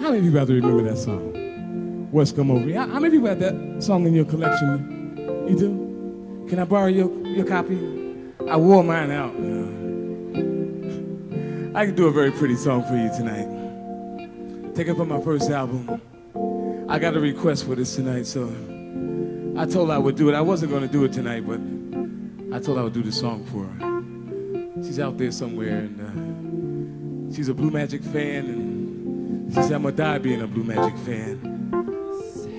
How many people out there remember that song? What's Come Over Me? How many people have that song in your collection? You do? Can I borrow your copy? I wore mine out. I can do a very pretty song for you tonight. Take it from my first album. I got a request for this tonight, so I told her I would do it. I wasn't going to do it tonight, but I told her I would do the song for her. She's out there somewhere, and she's a Blue Magic fan, and she said, I'm going to die being a Blue Magic fan.